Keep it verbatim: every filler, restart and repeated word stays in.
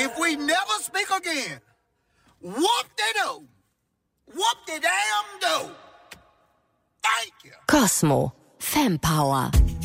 if we never speak again, whoop-de-doo. Whoop-de-damn-do. Thank you. Cosmo. Fempower.